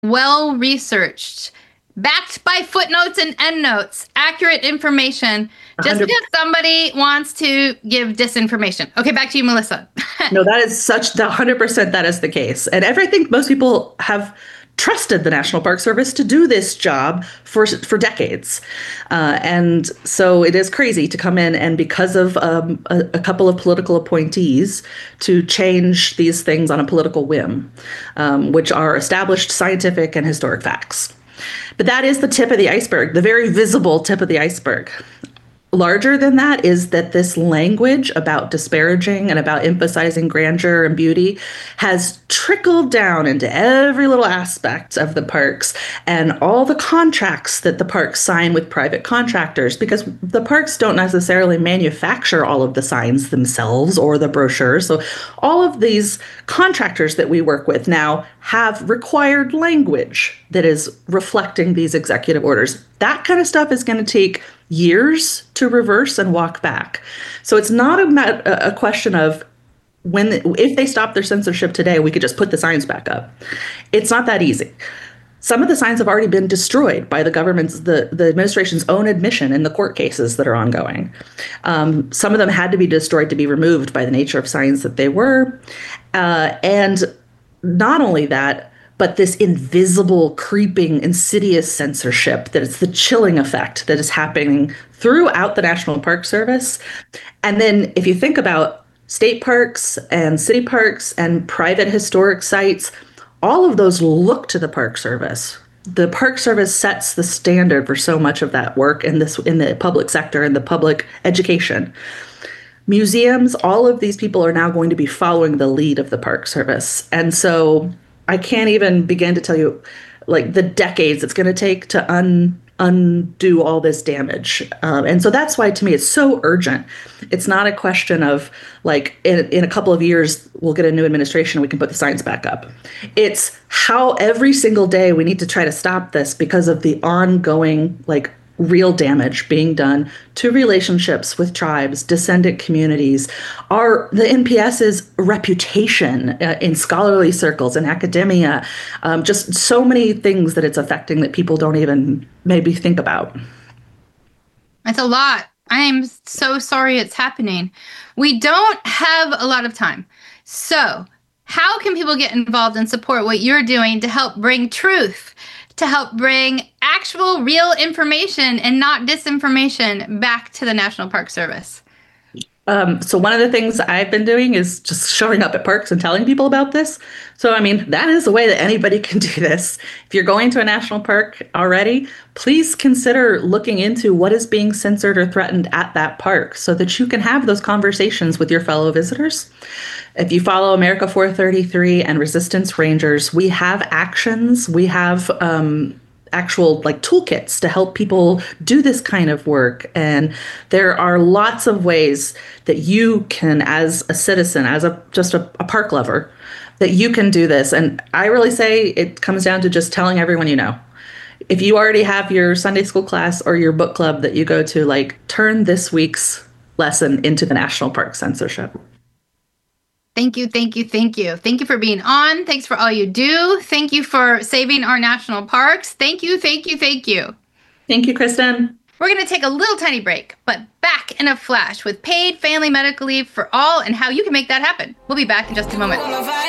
well researched, backed by footnotes and endnotes, accurate information, just 100. because somebody wants to give disinformation. Okay, back to you, Melissa. No, that is such the 100% that is the case. And I think most people have trusted the National Park Service to do this job for decades. And so it is crazy to come in and because of a couple of political appointees to change these things on a political whim, which are established scientific and historic facts. But that is the tip of the iceberg, the very visible tip of the iceberg. Larger than that is that this language about disparaging and about emphasizing grandeur and beauty has trickled down into every little aspect of the parks and all the contracts that the parks sign with private contractors, because the parks don't necessarily manufacture all of the signs themselves or the brochures. So all of these contractors that we work with now have required language that is reflecting these executive orders. That kind of stuff is going to take years to reverse and walk back. So it's not a question of if they stop their censorship today, we could just put the signs back up. It's not that easy. Some of the signs have already been destroyed by the government's, the administration's own admission in the court cases that are ongoing. Some of them had to be destroyed to be removed by the nature of signs that they were. And not only that, but this invisible, creeping, insidious censorship that it's the chilling effect that is happening throughout the National Park Service. And then if you think about state parks and city parks and private historic sites, all of those look to the Park Service. The Park Service sets the standard for so much of that work in the public sector and the public education. Museums, all of these people are now going to be following the lead of the Park Service. And so I can't even begin to tell you like the decades it's going to take to undo all this damage. And so that's why to me it's so urgent. It's not a question of like in a couple of years we'll get a new administration and we can put the signs back up. It's how every single day we need to try to stop this because of the ongoing like real damage being done to relationships with tribes, descendant communities, the NPS's reputation in scholarly circles and academia, just so many things that it's affecting that people don't even maybe think about. That's a lot. I am so sorry it's happening. We don't have a lot of time. So how can people get involved and support what you're doing to help bring truth, to help bring actual real information and not disinformation back to the National Park Service? So one of the things I've been doing is just showing up at parks and telling people about this. So, I mean, that is a way that anybody can do this. If you're going to a national park already, please consider looking into what is being censored or threatened at that park so that you can have those conversations with your fellow visitors. If you follow America 433 and Resistance Rangers, we have actions. We have actual like toolkits to help people do this kind of work. And there are lots of ways that you can, as a citizen, as just a park lover, that you can do this. And I really say it comes down to just telling everyone you know. If you already have your Sunday school class or your book club that you go to, like turn this week's lesson into the national park censorship. Thank you, thank you, thank you. Thank you for being on. Thanks for all you do. Thank you for saving our national parks. Thank you, thank you, thank you. Thank you, Kristen. We're going to take a little tiny break, but back in a flash with paid family medical leave for all and how you can make that happen. We'll be back in just a moment.